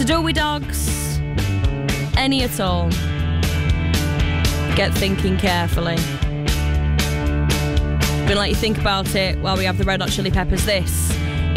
To do with dogs, any at all, get thinking carefully. Been let you think about it while we have the Red Hot Chili Peppers. This